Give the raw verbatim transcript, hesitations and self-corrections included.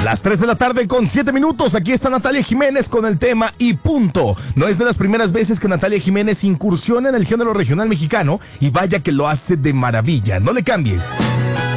Las tres de la tarde con siete minutos. Aquí está Natalia Jiménez con el tema Y Punto. No es de las primeras veces que Natalia Jiménez incursiona en el género regional mexicano y vaya que lo hace de maravilla. No le cambies.